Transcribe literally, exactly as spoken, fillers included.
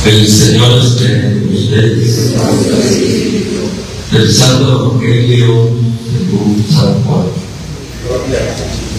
El Señor esté con ustedes. Del Santo Evangelio según San Juan.